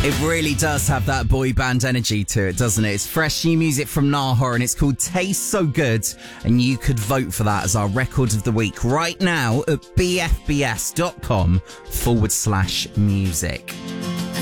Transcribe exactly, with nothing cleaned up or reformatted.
It really does have that boy band energy to it, doesn't it? It's fresh new music from Nahor and it's called Taste So Good, and you could vote for that as our record of the week right now at bfbs.com forward slash music.